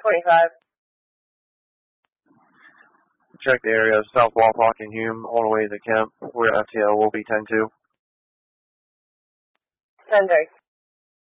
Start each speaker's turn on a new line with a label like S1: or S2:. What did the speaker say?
S1: 545.
S2: Check the area, South Walpock and Hume, all the way to Kemp. We're at FTL, we'll be 10-2.
S1: 10-3.